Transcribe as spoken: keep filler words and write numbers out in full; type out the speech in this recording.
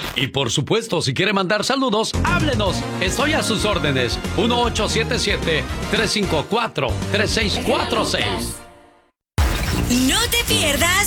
Y por supuesto, si quiere mandar saludos, háblenos. Estoy a sus órdenes. uno ocho siete siete, tres cinco cuatro, tres seis cuatro seis. No te pierdas